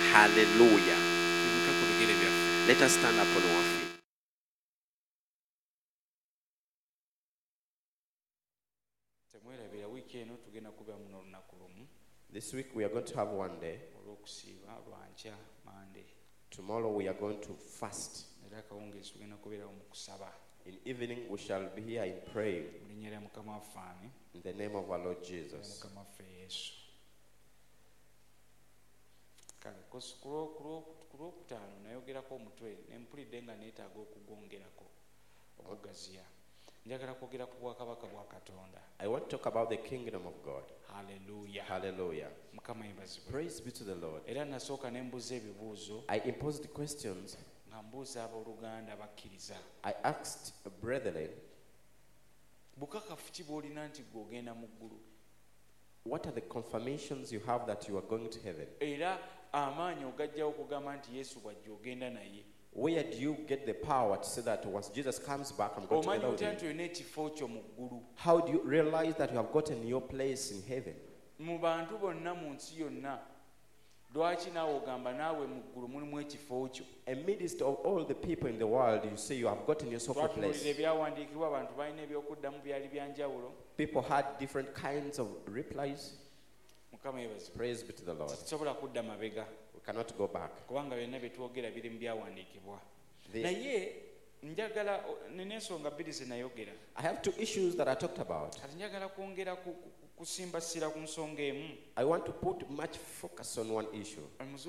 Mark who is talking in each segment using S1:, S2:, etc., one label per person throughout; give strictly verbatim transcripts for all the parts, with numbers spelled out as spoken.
S1: Hallelujah. Let us stand up on our feet. This week we are going to have one day. Tomorrow we are going to fast. In evening we shall be here in prayer. In the name of our Lord Jesus. I want to talk about the kingdom of God.
S2: Hallelujah.
S1: Hallelujah. Praise be to the Lord. I imposed questions. I asked brethren, what are the confirmations you have that you are going to heaven? Where do you get the power to say that once Jesus comes back, I'm going to heaven? How do you realize that you have gotten your place in heaven? Amidst of all the people in the world, you say you have gotten yourself a place. People had different kinds of replies. Praise be to the Lord. We cannot go back. The, I have two issues that I talked about. I want to put much focus on one issue.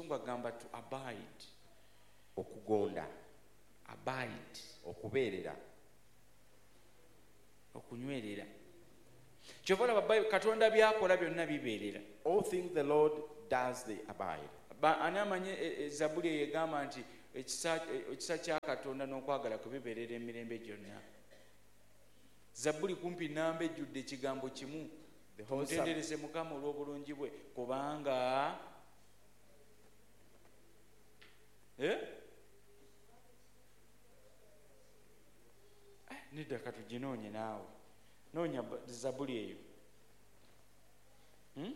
S1: Okugonda.
S2: Abide.
S1: Okubeerera.
S2: Okunywerera. Kyobola Katonda byakola byonna bibeerera.
S1: All things the Lord does, they abide.
S2: Ani amanye Zabuli yegamba nti ekisa kya Katonda n'okwagala kwe bibeerera emirembe gyonna. Zabuli kumpi namba ejjudde ekigambo kimu. Mutendereze Mukama olw'obulungi bwe kubanga eh nedda katuginoonye naawe noonya Zabuli eyo. Hmm?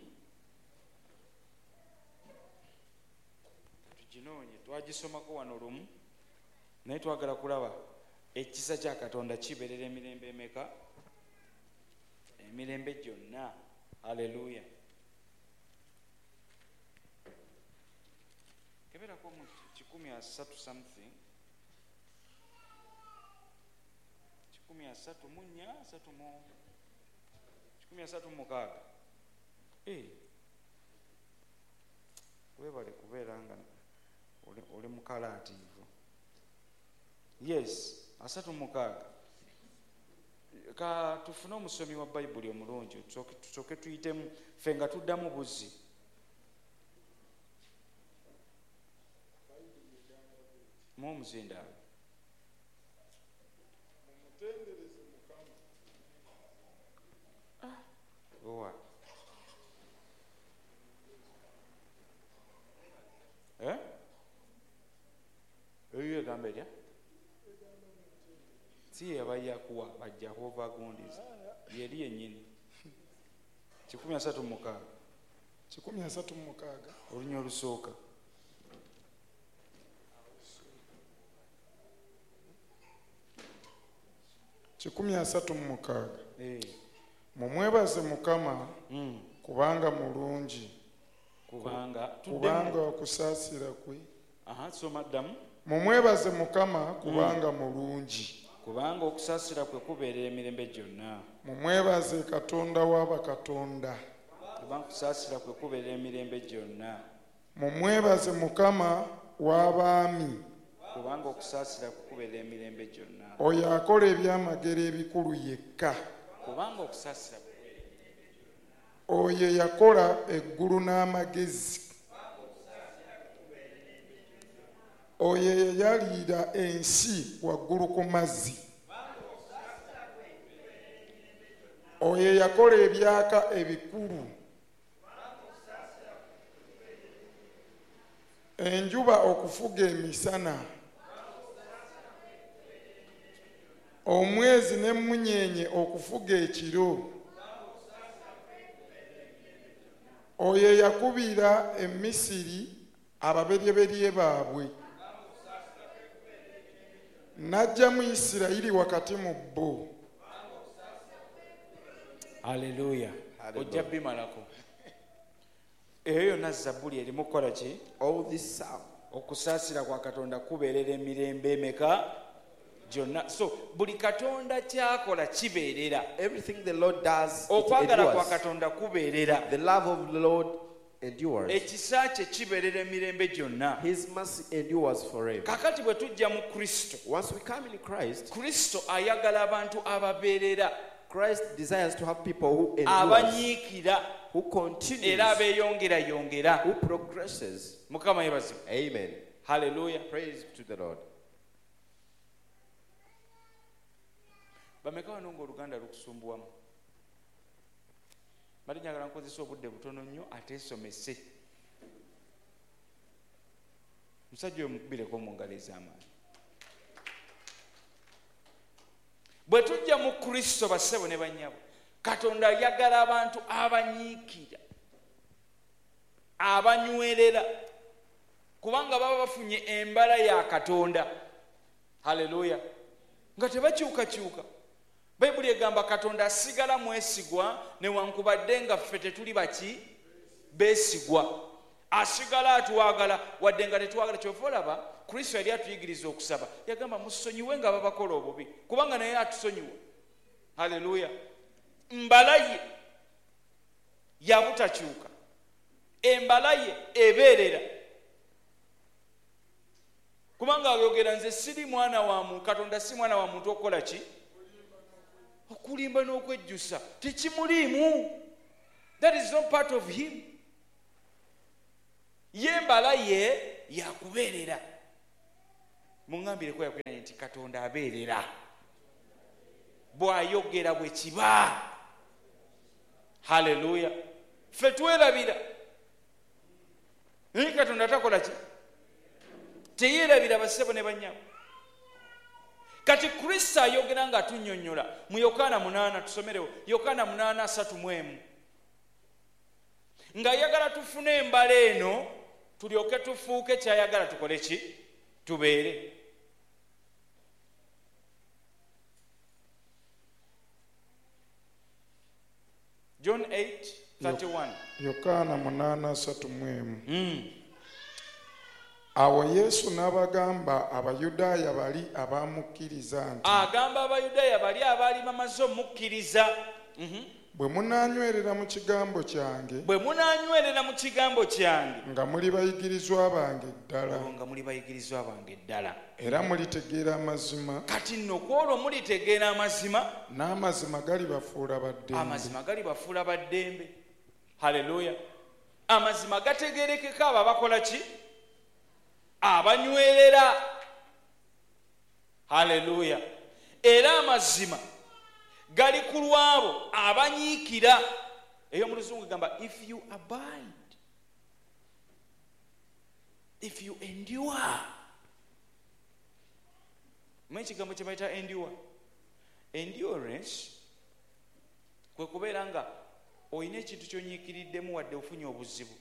S2: Tuginoonye twagisomako wano lumu naye twagala kulaba ekisa kya Katonda kibeerera emirembe emeka? Emirembe gyonna. Haleluya. Keberako mu kikumi asatu something. Kikumi asatu munya asatu mu kikumi asatu mukaaga. Eh. Webale kubeera nga oli mukalaativu. Yes, asatu mukaaga. Ka tufune omusomi wa Bayibuli omulungi tusoke tuyitemu ffe nga tuddamu buzzi. Mu omuzindaalo. Owa. Eh? Eyo egamba erya? Si yabaya kuwa bajja kuva gundiza. Yeri yennyini. Kikumi asatu mukaaga.
S3: Kikumi asatu mukaaga.
S2: Olunya olusooka.
S3: Kikumi asatu mukaaga.
S2: Eh.
S3: Mumwebaze Mukama
S2: Mm.
S3: kubanga mulungi.
S2: Kubanga
S3: kubanga okusaasira kwe.
S2: Aha, soma ddamu.
S3: Mumwebaze Mukama kubanga mulungi.
S2: Kubanga okusaasira kwe kubeerera emirembe gyonna.
S3: Mumwebaze Katonda w'abakatonda.
S2: Kubanga okusaasira kwe kubeerera emirembe gyonna.
S3: Mumwebaze Mukama w'abaami.
S2: Kubanga okusaasira kwe kubeerera emirembe gyonna.
S3: Oyo akola ebyamagero ebikulu yekka.
S2: Kubanga okusaasira kwe.
S3: Oyo yakola eggulu n'amagezi. Oyo yayalira ensi waggulu ku mazzi. Oyo yakola ebyaka ebikulu. Enjuba okufuga emisana. Omwezi n'emmunyeenye okufuga ekiro. Oyo yakubira emisiri ababeryeberye baabwe n'ajja mu Isirayiri wakati mu bo.
S2: Haleluya. Ojja bimalako. Eyo yonna Zabbuli erimu kukola ki?
S1: All this psalm.
S2: Okusaasira kwa Katonda kubeerera emirembe emeka gyonna. So buli Katonda kyakola kibeerera.
S1: Everything the Lord does, it
S2: okwagala kwa
S1: endures.
S2: Katonda kubeerera.
S1: The love of the Lord endures.
S2: Ekisa kye kibeerera emirembe gyonna.
S1: His mercy endures forever.
S2: Kakati bwe tujja mu Kristo,
S1: Once we come in Christ,
S2: Kristo ayagala abantu ababeerera,
S1: Christ desires to have people who endure,
S2: abanyiikira
S1: who continues,
S2: era abeeyongerayongera.
S1: who progresses.
S2: Mukama yebazo.
S1: Amen.
S2: Haleluya.
S1: Praise to the Lord.
S2: Bameka wano ng'Oluganda lukusumbuwamu? Bali njagala nkozesa obudde butono nnyo ateesomese. Musajja oyo mukubireko mu ngalo ez'amaanyi. Bwe tujja mu Kristo bassebo ne bannyabo, Katonda ayagala abantu abanyiikira, abanywerera, kubanga baba bafunye embala ya Katonda. Haleluya. Nga tebakyukakyuka. Bayibuli egamba Katonda asigala mwesigwa newankubadde nga ffe tetuli baki beesigwa. Asigala atwagala wadde nga tetwagala. Kyova olaba Kristo yali atuyigiriza okusaba, yagamba musonyiwe nga babakola obubi kubanga naye atusonyiwa. Haleluya. Mbala ye yabutakyuka, embala ye ebeerera, kubanga ayogera nze siri mwana wa muntu. Katonda si mwana wa muntu okukola ki? Okulimba n'okwejjusa. Tekimuliimu. That is not part of him. Ye mbala ye yakubeerera. Muŋŋambireko yakwiranye nti Katonda abeerera, bw'ayogera bwe kiba. Haleluya. Ffe twerabira naye Katonda takola ki? Teyeerabira bassebo ne bannyabo. Kati Kristo ayogera nga atunnyonnyola mu Yokaana munaana, tusomerewo Yokaana munaana asatu mu emu, ng'ayagala tufune embala eno tulyoke tufuuke kyayagala tukole ki? Tubeere. John eight thirty-one.
S3: Yokaana munaana asatu mu emu.
S2: Mm.
S3: Awo Yesu n'abagamba Abayudaaya bali abaamukkiriza nti,
S2: Agamba Abayudaaya bali abaali bamaze omukkiriza, mm-hmm,
S3: bwe munaanywerera mu kigambo kyange,
S2: bwe munaanywerera mu kigambo kyange,
S3: nga muli bayigirizwa bange ddala,
S2: olwo nga muli bayigirizwa bange ddala,
S3: era mulitegeera amazima,
S2: kati nno kwolwo mulitegeera amazima,
S3: n'amazima galibafuula baddembe.
S2: amazima gali bafuula baddembe. Haleluya. Amazima gategeerekeka abo abakola ki? Abanywerera. Haleluya. Era amazima gali ku lwabo abanyiikira. Eyo mu Luzungu gamba if you abide, if you endure. Mwenye kigambo kye bayita endure. Endurance kwe kubeera nga oyina ekintu ky'onyiikiriddemu wadde ofunye obuzibu.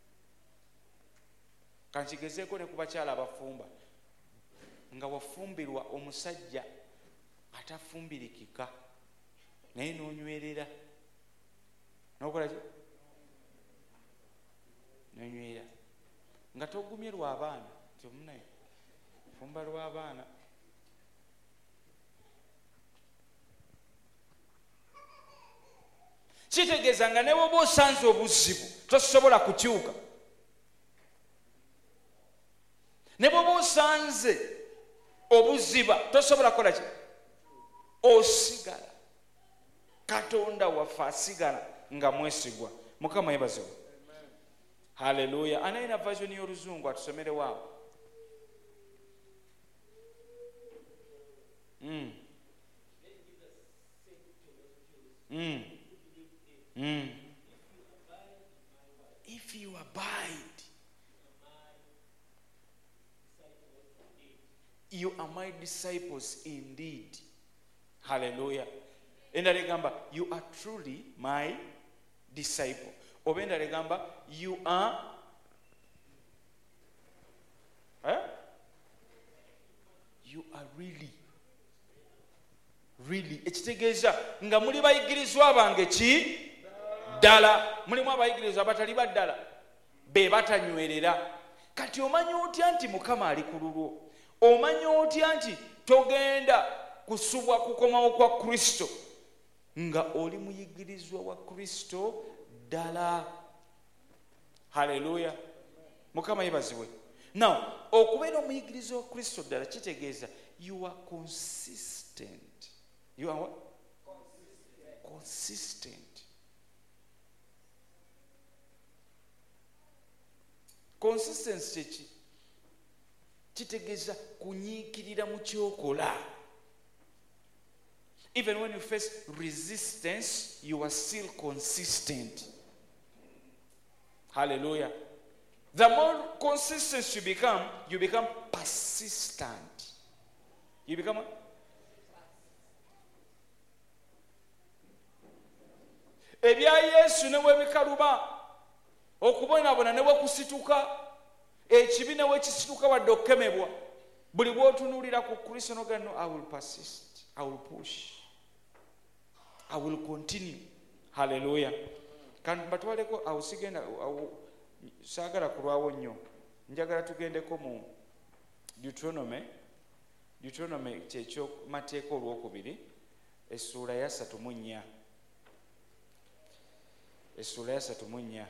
S2: Kankigezeeko ne ku bakyala abafumba, nga wafumbirwa omusajja atafumbirikika naye n'onywerera, n'okola ki? N'onywera nga togumye lw'abaana, nti omunaye fumba lw'abaana. Kitegeeza nga ne bw'oba osanze obuzibu tosobola kukyuka, ne bw'oba osanze obuziba tosobola kukola ki? Osigala. Katonda waffe asigala nga mwesigwa. Mukama yebaziwe. Haleluya. Anayina version y'Oluzungu atusomerewo awo. Mm. Mm. Mm. If you abide, you are my disciples indeed. Hallelujah. Endala egamba you are truly my disciple. Oba endala egamba you are really ekitegeeza nga muli bayigirizwa bange ki ddala mulimu abayigirizwa abatali baddala be batanywerera. Kati omanya otya nti Mukama ali ku lulwo? Omanya otya nti togenda kusubwa kukomawo kwa Kristo nga oli muyigirizwa wa Kristo ddala? Haleluya, Mukama yebazibwe. Now okubeera omuyigirizwa wa Kristo ddala kitegeeza you are consistent. You are what? Consistent. Consistent. Consistency ki? Kitegeeza kunyiikirira mu kyokola. Even when you face resistance, you are still consistent. Hallelujah. The more consistent you become, you become persistent. You become what? Ebya Yesu ne bwebikaluba okubonaabona ne bwekusituka ekibi ne bwekisituka wadde okukemebwa buli bw'otunuulira ku Kristo n'ogamba no, I will persist, I will push, I will continue. Hallelujah. Kandi batwaleko awo sigenda saagala kulwawo nnyo, njagala tugendeko mu Deuteronomy Deuteronomy kyekyo mateeka olwokubiri essuula ya ssatu mu nnya essuula ya ssatu mu nnya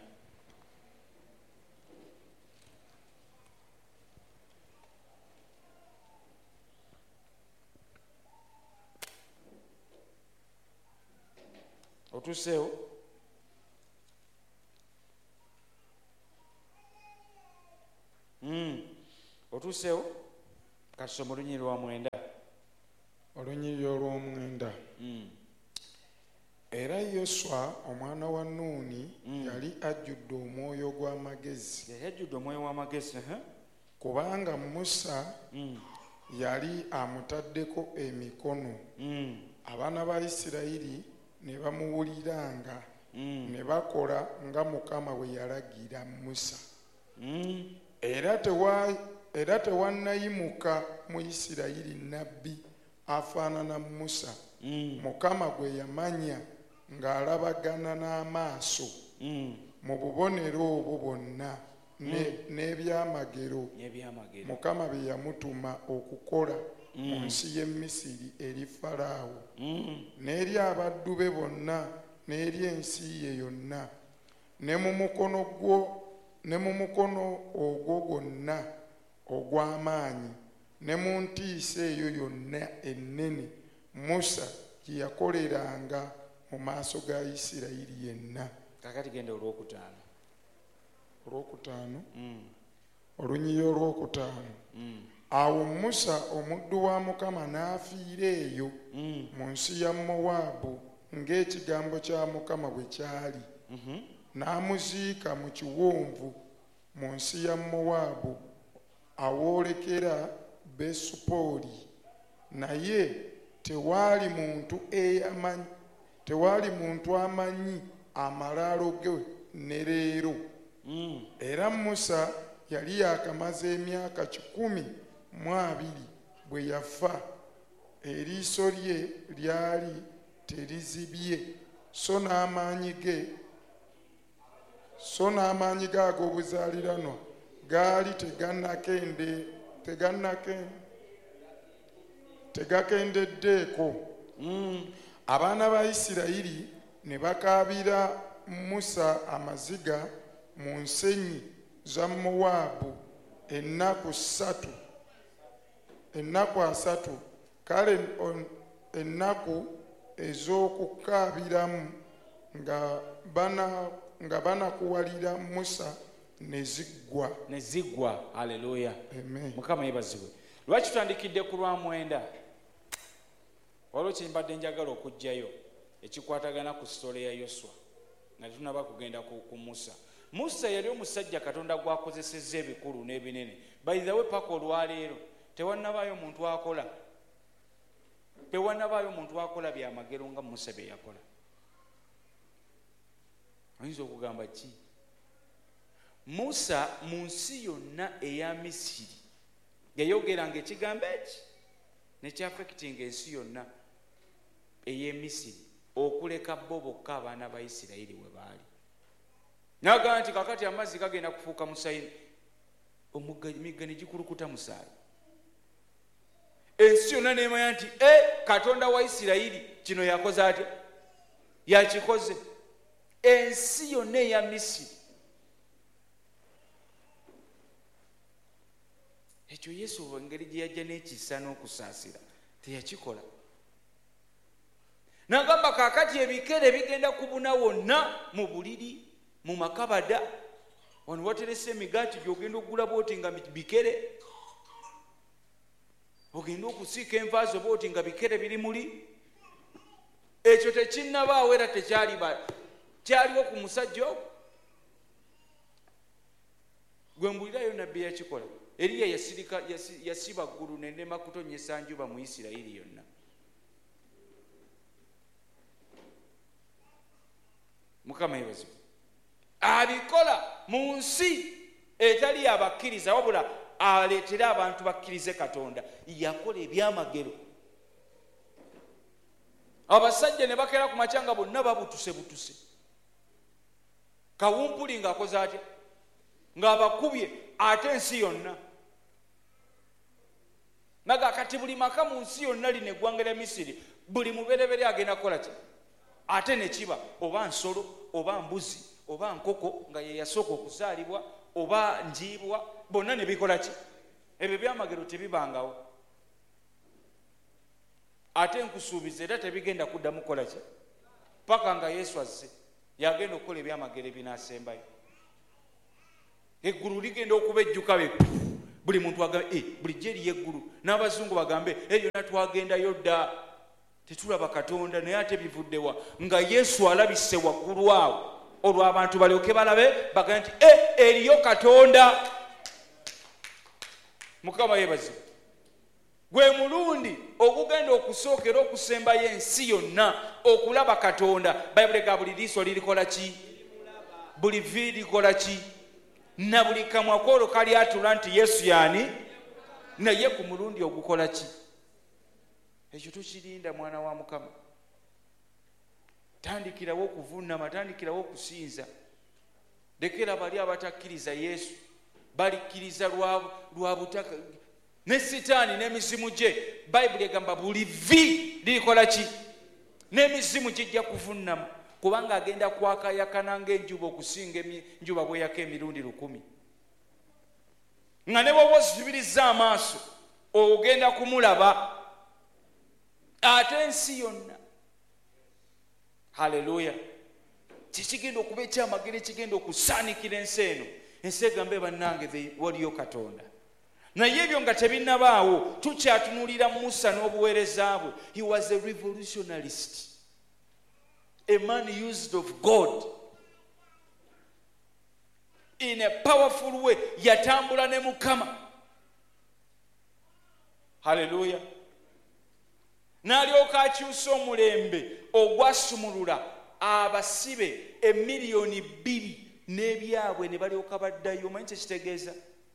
S2: otuseewo mm. otuseewo kasoma olunyiri lwa mwenda
S3: olunyiri olw'omwenda
S2: mm.
S3: Era Yoswa omwana wa Nuuni mm. yali ajjudde omwoyo gw'amagezi
S2: yali ajjudde omwoyo w'amagezi uh-huh.
S3: kubanga Musa
S2: mm.
S3: yali amutaddeko emikono
S2: mm.
S3: abaana ba Isirayiri ne bamuwuliranga
S2: mm.
S3: ne bakola nga Mukama bwe yalagira Musa
S2: mm.
S3: era tewa era tewannayimuka mu Isirayiri nabbi afaanana Musa
S2: mm.
S3: Mukama gwe yamanya ng'alabagana n'amaaso
S2: mm.
S3: mu bubonero obwo bwonna n'ebyamagero
S2: n'ebyamagero
S3: Mukama bye yamutuma okukola
S2: mm.
S3: mu nsi y'e Misiri eri Falaawo
S2: mm.
S3: n'eri abaddu be bonna n'eri ensi ye yonna ne mu mukono gwo ne mu mukono ogwo gwonna ogw'amaanyi ne mu ntiisa eyo yonna ennene Musa gye yakoleranga mu maaso ga Isirayiri yenna.
S2: Kakati genda olwokutaano
S3: olwokutaano
S2: mm.
S3: olunyiri olwokutaano
S2: mm.
S3: awo Musa omuddu wa Mukama n'afiira eyo
S2: mm.
S3: mu nsi ya Mowaabu ng'ekigambo kya Mukama bwe kyali
S2: mm-hmm.
S3: n'amuziika mu kiwonvu mu nsi ya Mowaabu awoolekera Besupooli naye tewaali muntu eyamanyi tewaali muntu amanyi amalaalo ge ne leero
S2: mm.
S3: era Musa yali yakamaze emyaka kikumi mu abiri bwe yafa eriiso lye lyali terizibye so n'amaanyi ge so n'amaanyi ge ag'obuzaaliranwa gaali tegannakende tegannakende tegakendeddeeko
S2: mm.
S3: abaana ba Isirayiri ne bakaabira Musa amaziga mu nsenyi za Mowaabu ennaku ssatu ennaku asatu kale ennaku ez'okukaabiramu nga bana nga banakuwalira Musa ne ziggwa
S2: ne ziggwa. Haleluya.
S3: Amen.
S2: Mukama yebazibwe. Lwaki tutandikidde ku lwa mwenda? Waliwo kye mbadde njagala okugjayo ekikwatagana ku sitole ya Yoswa nga tunaba kugenda ku, ku Musa. Musa yali omusajja Katonda gwakozesezza ebikulu n'ebinene. By the way, paka olwaleero tewannabaayo muntu akola tewannabaayo muntu akola byamagero nga Musa bye yakola. Oyinza okugamba ki? Musa mu nsi yonna eya Misiri yayogeranga ekigambo eki nekyafekitinga ensi yonna. ey'e Misiri okuleka bo bokka abaana ba Isirayiri we baali. N'agamba nti kakati amazzi gagenda kufuuka musaayi, emigga ne gikulukuta musaayi. Ensi yonna n'emanya nti e Katonda wa Isirayiri kino yakoze atya, yakikoze. Ensi yonna eya Misiri. Ekyo Yesu engeri gye yajja n'ekisa n'okusaasira teyakikola. N'agamba kaakati ebikere bigenda kubuna wonna mu buliri, mu makabada. Wano waterese emigaati gy'ogenda okugula bwoti nga bikere. Ogenda okusiika enva zo bwoti nga bikere biri muli. Ekyo tekinnabaawo era tekyali kyaliwo ku musajja ogwo. Gwe mbulirayo nabbi yakikola. Eriya yasirika yasiba ggulu n'enema kutonyesa njuba mu Isirayiri yonna. Mukama yeebazibwe. Abikola mu nsi etali abakkiriza wabula aleetera abantu bakkirize Katonda. Yakola ebyamagero. Abasajja ne bakera ku makyanga bonna babutuse butuse. Kawumpuli ng'akoze atya, ng'abakubye ate ensi yonna. Naga kati buli maka mu nsi yonna lino eggwanga lya Misiri buli muberebere agenda kukola ki? Ate ne kiba oba nsolo oba mbuzi oba nkoko nga ye yasooka okuzaalibwa oba njiibwa bonna ne bikola ki? Ebyo byamagero tebibangawo. Ate nkusuubiza era tebigenda kuddamu kukola ki? Paka nga Yesu azze yagenda okukola ebyamagero ebinaasembayo. Eggulu ligenda okuba ejjuka be. Buli muntu agambe eh bulijjo eriyo eggulu. N'abazungu bagambe eyo yonna twagendayo dda tetulaba Katonda, naye ate bivuddewa nga Yesu alabise waggulu awo. Olwo abantu balyoke balabe bagambe nti eh eriyo Katonda. Mukama yeebazibwe. Gwe mulundi ogugenda okusookera okusembayo ensi yonna okulaba Katonda. Bayibuli ga buli liiso lirikola ki? Buli vvi likola ki? Na buli kamwa koolo kali atula nti Yesu yaani, naye ku mulundi ogukola ki? Ekyo tukirinda mwana wa Mukama. Tandikirawo okuvuunama, tandikirawo okusinza. Lekera bali abatakkiriza Yesu balikkiriza lwa butaka. Ne Sitaani n'emizimu gye Bayibuli egamba buli vvi lirikola ki? N'emizimu gijja kuvuunama. Kubanga agenda kwakayakana ng'enjuba okusinga enjuba bweyaka emirundi lukumi. Nga ne bw'oba ozibiriza amaaso ogenda kumulaba. Ate ensi yonna. Haleluya. Kikigenda okuba ekyamagero ekigenda okusaanikira ensi eno. Ensi egambe bannange waliyo Katonda. Naye ebyo nga tebinnabaawo tukyatunuulira Musa n'obuweereza bwe. He was a revolutionarist. A man used of God in a powerful way. Yatambula ne Mukama. Hallelujah. N'alyoka akyusa omulembe ogwasumulula abasibe emiliyoni bbiri n'ebyabwe ne balyoka baddayo. Omanyi kye kitegeeza?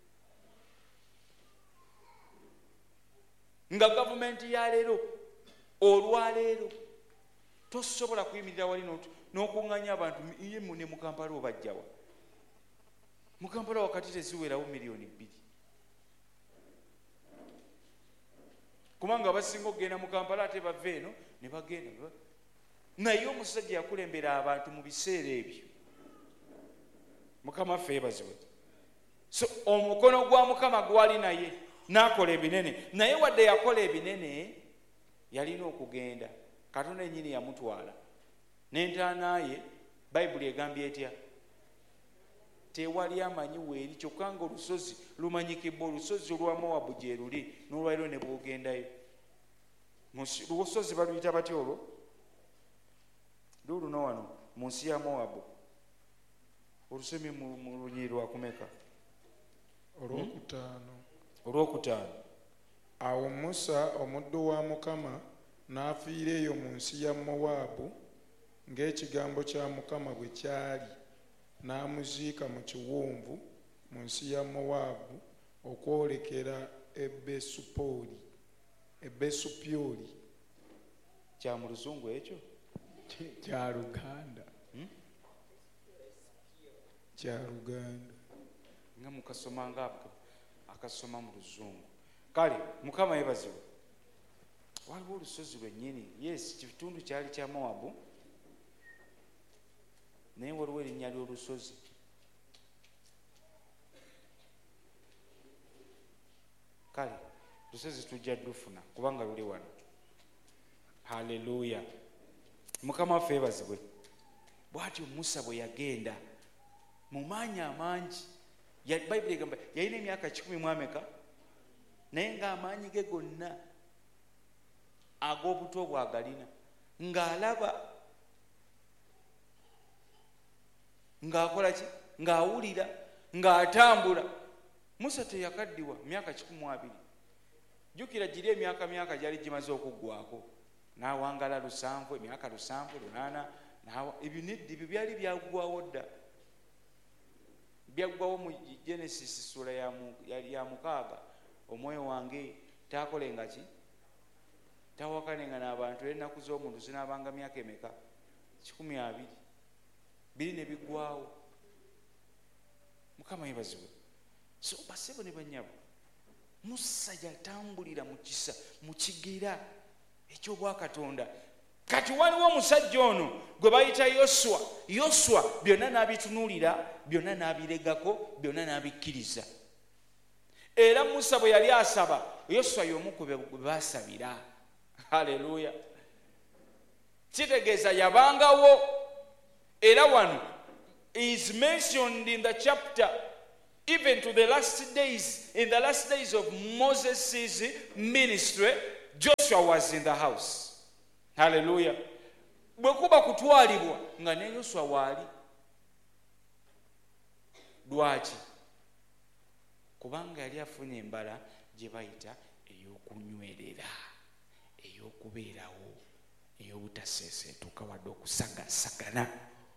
S2: Nga gavumenti ya leero olwaleero tosobola kuyimirira wali n'okuŋŋanya abantu ye ne mu Kampala obajjawa. Mu Kampala wakati teziwerawo miliyoni bbiri. Kubanga abasinga okugenda mu Kampala ate bava eno ne bagenda. Naye omusajja yakulembera abantu mu biseera ebyo. Mukama ffe yeebazibwe. So omukono gwa Mukama gwali naye n'akola ebinene. Naye wadde yakola ebinene yalina okugenda. Katonda yennyini yamutwala. N'entaana ye Bayibuli egambye etya? Tewali amanyi weeri kyokka nga olusozi lumanyikibwa. Olusozi olwa Mowabu gye luli n'olwaliro ne bwogendayo. Olusozi baluyita batya olwo? Luno wano mu nsi ya Mowabu. Olusomye mu lunyiri lwakumeka?
S3: Olwokutaano.
S2: Olwokutaano.
S3: Awo Musa omuddu wa Mukama n'afiira eyo mu nsi ya Mowaabu ng'ekigambo kya Mukama bwe kyali, n'amuziika mu kiwonvu mu nsi ya Mowaabu okwolekera e Besupoli, e Besupyoli.
S2: kya mu luzungu ekyo
S3: kya Luganda kya Luganda
S2: nga mukasoma nga akasoma mu luzungu. Kale Mukama yeebazibwe. Waliwo olusozi lwennyini, yes, kitundu kyali kya Mowabu, naye waliwo erinnya ly'olusozi. Kale lusozi tujja dufuna kubanga luli wano. Haleluya. Mukama waffe yeebazibwe. Bw'atyo Musa bwe yagenda mu maanyi amangi, Bayibuli egamba yalina emyaka kikumi mu ameka, naye ng'amaanyi ge gonna ag'obuto bwagalina, ng'alaba, ng'akola ki, ng'awulira, ng'atambula. Musa teyakaddiwa myaka kikumi mu abiri. Jjukira giri emyaka myaka gyali gimaze okuggwako, n'awangala lusanvu, emyaka lusanvu, lunaana, ebyo nedda, ebyo byali byaggwawo dda. Byaggwawo mu Genesis sura ya mukaaga. Omwoyo wange taakolenga ki, tawakanenga n'abantu era ennaku z'omuntu zinaabanga myaka emeka, kikumi abiri, biri ne biggwawo. Mukama yeebazibwe. So basebo ne bannyabo, Musa yatambulira mu kisa mu kigera eky'obwakatonda. Kati waliwo omusajja ono gwe bayita Yoswa. Yoswa byonna n'abitunuulira, byonna n'abiregako, byonna n'abikkiriza. Era Musa bwe yali asaba, Yoswa y'omu ku be baasabira. Haleluya. Kitegeeza yabangawo. Era wano is mentioned in the chapter, even to the last days, in the last days of Moses' ministry, Joshua was in the house. Hallelujah. Bwe kuba kutwalibwa nga ne Yoswa waali. Lwaki? Kubanga yali afunye embala gye bayita ey'okunywerera, ey'okubeerawo, ey'obutaseeseetuka wadde okusagasagana.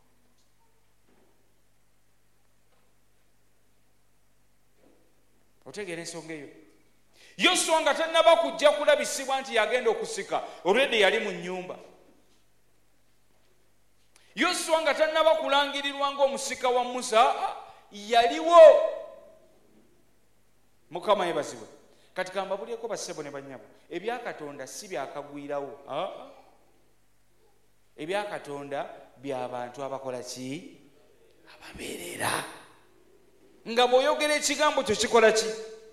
S2: Otegeera ensonga eyo? Yoswa nga tannaba kujja kulabisibwa nti yagenda okusika, already yali mu nnyumba. Yoswa nga tannaba kulangirirwa ng'omusika wa Musa, yaliwo. Mukama yeebazibwe. Kati kambabulyeko bassebo ne bannyabo, ebyakatonda si byakagwirawo. Ebyakatonda by'abantu abakola ki? Ababeerera. Nga bw'oyogera ekigambo kyo kikola ki?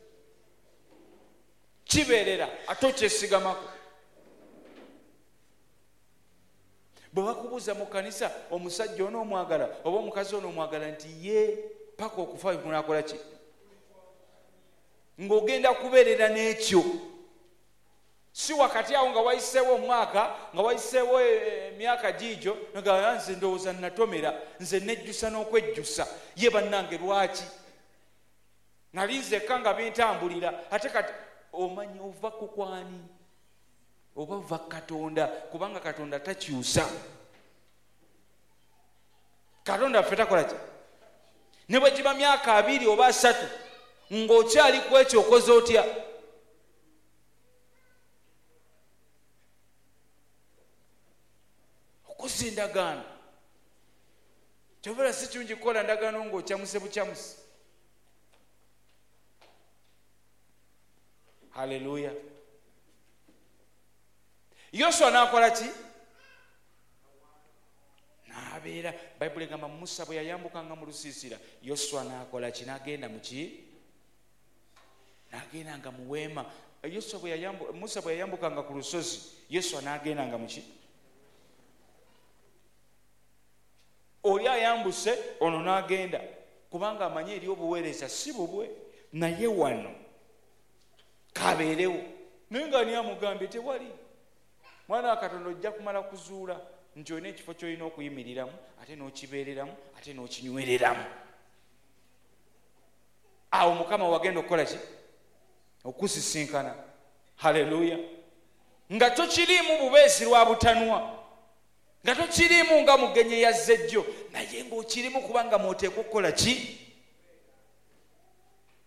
S2: Kibeerera, ate okyesigamako. Bwe bakubuuza mu kanisa omusajja onoomwagala oba omukazi onoomwagala nti ye paka okufa kunaakola ki? Ng'ogenda kubeerera n'ekyo. Si wakati awo nga wayiseewo omwaka, nga wayiseewo emyaka giigyo, nga nze ndowooza natomera, nze nejjusa n'okwejjusa. Ye bannange lwaki? Nali nzekka nga bintambulira, ate kati omanyi ova ku kwani? Oba va Katonda, kubanga Katonda takyusa. Katonda ffe takola ki? Ne bwe giba myaka abiri oba asatu, ng'okyali ku ekyo okoze otya? Okoze endagaano. Kyobera si kirungi kukola ndagaano ng'okyamuse bukyamuse. Haleluya. Yoswa n'akola ki? N'abeera. Bayibuli egamba Musa bwe yayambukanga mu lusiisira, Yoswa n'akola ki? N'agenda mu ki? N'agendanga mu weema. Yoswa bwe yayambu, Musa bwe yayambukanga ku lusozi, Yoswa n'agendanga mu ki? Oli ayambuse, ono n'agenda. Kubanga amanyi eri obuweereza si bubwe, naye wano kabeerewo. Naye nga ani amugambye tewali. Mwana wa Katonda ojja kumala kuzuula nti olina ekifo ky'olina okuyimiriramu, ate n'okibeereramu, ate n'okinywereramu. Awo Mukama wagenda okukola ki? Okusisinkana. Haleluya. Nga tokiriimu bubeezi lwa butanwa, nga tokiriimu nga mugenyi yazze ejjo, naye ng'okirimu kubanga mw'oteekwa okukola ki?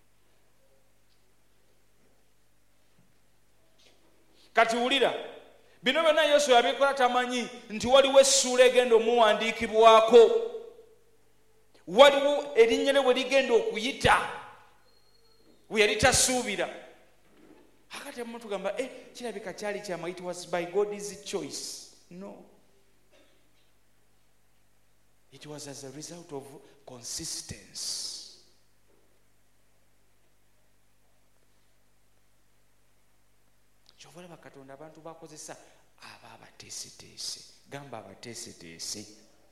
S2: Kati wulira, bino byonna Yesu yabikola tamanyi nti waliwo essuula egenda omuwandiikibwako, waliwo erinnya lye bwe ligenda okuyita we yali tasuubira. Akati abamu tugamba eh, kirabika kyali kyama, it was by God's choice. No, it was as a result of consistency. Kyovalaba Katonda abantu bakozesa aba abateeseteese, gamba abateeseteese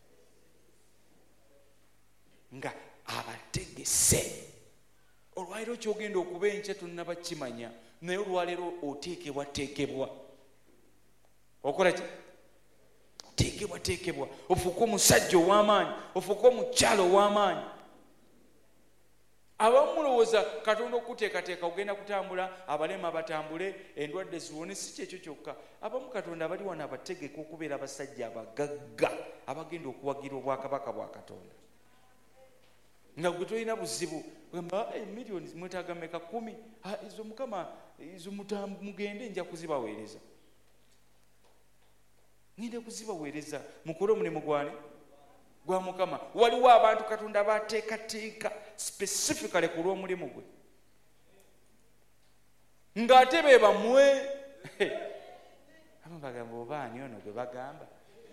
S2: nga abategese. Olwaleero kyogenda okuba enkya tonnaba kimanya, naye olwaleero oteekebwa teekebwa. Okola ki? Oteekebwa teekebwa. Ofuuka omusajja ow'amaanyi, ofuuka omukyalo ow'amaanyi. Abamu mulowooza Katonda okuteekateeka ogenda kutambula, abalema batambule, endwadde ziwone. Si kyekyo kyokka. Abamu Katonda bali wano abategeka okubeera abasajja abagagga abagenda okuwagira obwakabaka bwa Katonda. Nga gwe tolina buzibu gamba emiliyoni mwetaaga meka kumi, izo Mukama izo mugende nja kuzibaweereza. Ngende kuzibaweereza mukole omulimu gwane gwa Mukama. Waliwo abantu Katonda bateekateeka specifically ku lw'omulimu gwe, ng'ate be bamwe abamu bagamba oba ani ono gwe bagamba.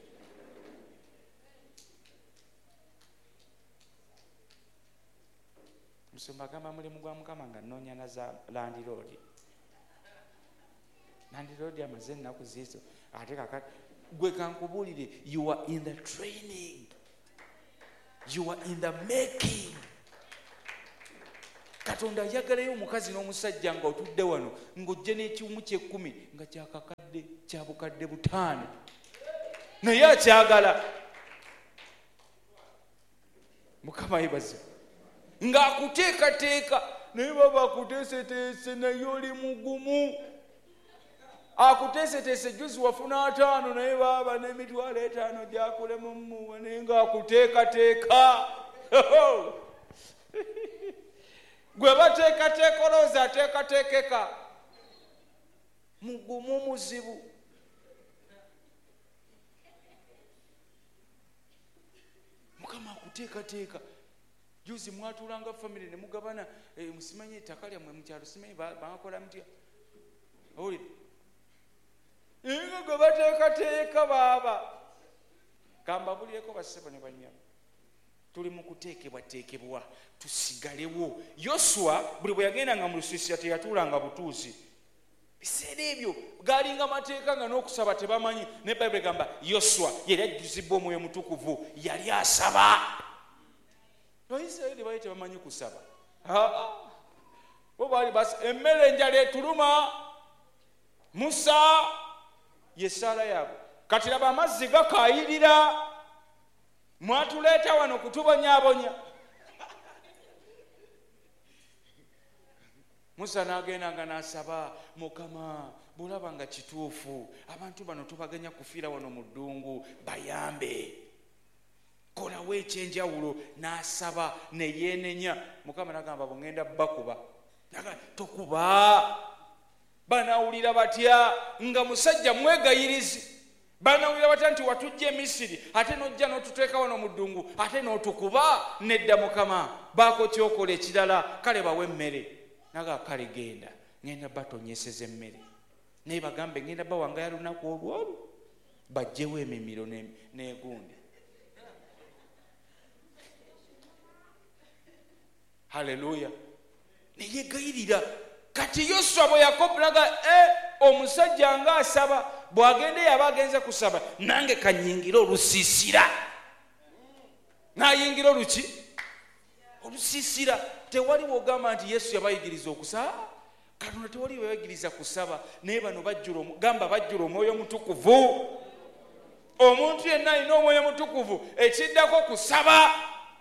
S2: Musumba agamba mulimu gwa Mukama nga nnoonya na za landiroodi. Landiroodi amaze ennaku ziizo ate kakati gwe kankubuulire, you are in the training, you are in the making. Katonda ayagalayo omukazi n'omusajja nga otudde wano ng'ojje n'ekiwumu ky'ekkumi nga kyakakadde kya bukadde butaano, naye akyagala. Mukama yebaze ng'akuteekateeka, naye baba akuteeseteese naye oli mugumu. Akuteeseteese juzi wafuna ataano naye baba n'emitwalo etaano gyakulemu mmuwa, naye ng'akuteekateeka. Gwe bateekateeka olowooza ateekateekeka, mugumu muzibu. Mukama akuteekateeka. Juzi mwatulanga family ne mugabana eh, musimanyi ettaka lyammwe mu kyalo, simanyi bakola mutya owulire ingo gwe bateekateeka baaba. Kambabulyeko bassebo ne bannyabo, tuli mu kuteekebwateekebwa tusigalewo. Yoswa buli bwe yagendanga mu lusiisira teyatuulanga butuuzi. Biseera ebyo galinga mateeka nga n'okusaba tebamanyi. Ne Bayibuli egamba Yoswa yali ajjuzibwa Omwoyo Mutukuvu, yali asaba. Abayisirayiri baali tebamanyi kusaba. Bo baali basi emmere enjala etuluma, Musa yesaala yaabwe. Kati laba amazzi gakaayirira, mwatuleeta wano kutubonyaabonya. Musa n'agendanga n'asaba, Mukama bulaba nga kituufu, abantu bano tubaganya kufiira wano mu ddungu, bayambe, kolawo ekyenjawulo. N'asaba ne yeenenya. Mukama n'agamba bw'ŋŋenda bakuba. Tokuba. Banaawulira batya nga musajja mwegayirizi? Banaawulira batya nti watujja e Misiri ate n'ojja n'otuteeka wano mu ddungu ate n'otukuba? Nedda Mukama, baako kyokola ekirala, kale bawe emmere. Naga kale genda, ngenda batonyeseza emmere. Naye bagambe ngenda bawangaya lunaku olwolu, bajjewo emimiro n'egundi. Haleluya. Neyegayirira. Kati Yoswa bwe yakopulaga eh, omusajja nga asaba, bw'agende yaba agenze kusaba, nange kanyingira olusiisira. N'ayingira oluki? Olusiisira. Tewali wogamba nti Yesu yabayigiriza okusaba. Katonda tewali yabayigiriza kusaba, naye bano bajjula gamba bajjula Omwoyo Mutukuvu. Omuntu yenna alina Omwoyo Mutukuvu, ekiddako kusaba.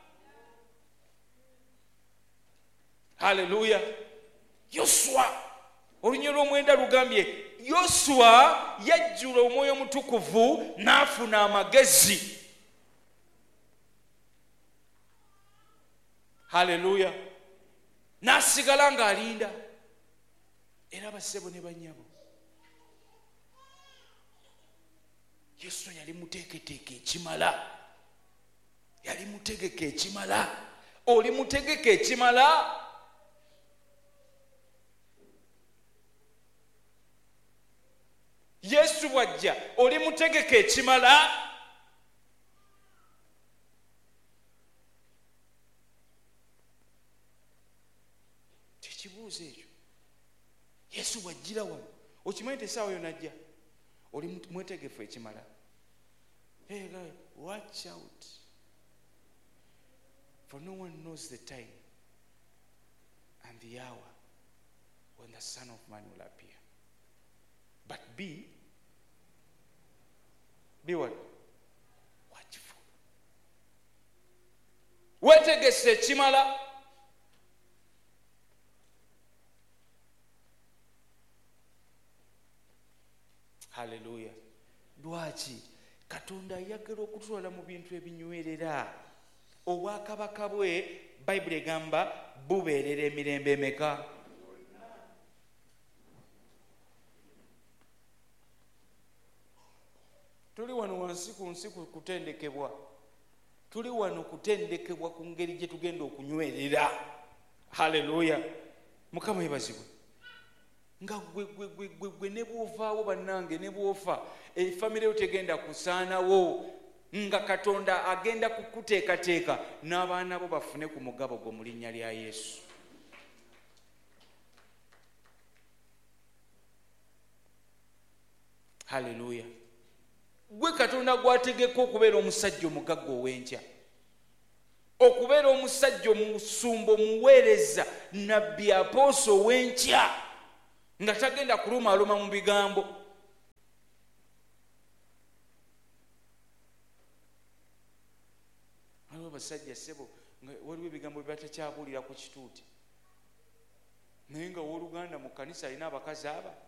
S2: Haleluya. Yoswa olunyo lw'omwenda lugambye Yoswa yajjula Omwoyo Mutukuvu n'afuna amagezi. Haleluya. N'asigala ng'alinda. Era bassebo ne bannyabo, Yesu yali muteeketeeke ekimala. Yali mutegeke ekimala. Oli mutegeke ekimala. Yesu bwajja oli mutegeke ekimala. Tekibuuzo ekyo. Yesu bwajjira wano okimanyi nti essaawa yonna ajja oli mwetegefu ekimala. Hey guys, watch out, for no one knows the time and the hour when the Son of Man will appear. But be, be what? Watchful. Wetegese ekimala. Hallelujah. Lwaki Katonda ayagala okutwala mu bintu ebinywerera. Obwakabaka bwe Bayibuli egamba bubeerera emirembe emeka? Tuli wano wansi ku nsi kutendekebwa. Tuli wano kutendekebwa ku ngeri gye tugenda okunywerera. Hallelujah. Mukama yebazibwe. Nga gwe gwe gwe gwe gwe ne bwovaawo bannange ne bwofa efamire yo tegenda kusaanawo nga Katonda agenda kukuteekateeka n'abaana bo bafune ku mugabo gwo mu linnya lya Yesu. Hallelujah. Gwe Katonda gwategeka okubeera omusajja omugagga ow'enkya, okubeera omusajja omusumba omuweereza nabbi apooso ow'enkya nga tagenda kulumaaluma mu bigambo. Waliwo basajja ssebo waliwo ebigambo bye batakyabuulira ku kituuti naye nga owooluganda mu kkanisa alina abakazi aba